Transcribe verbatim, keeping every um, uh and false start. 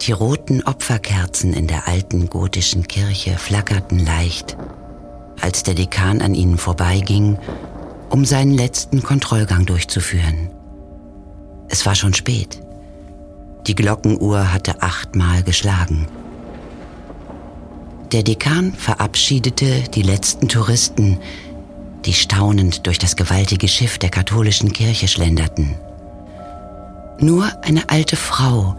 Die roten Opferkerzen in der alten gotischen Kirche flackerten leicht, als der Dekan an ihnen vorbeiging, um seinen letzten Kontrollgang durchzuführen. Es war schon spät. Die Glockenuhr hatte achtmal geschlagen. Der Dekan verabschiedete die letzten Touristen, die staunend durch das gewaltige Schiff der katholischen Kirche schlenderten. Nur eine alte Frau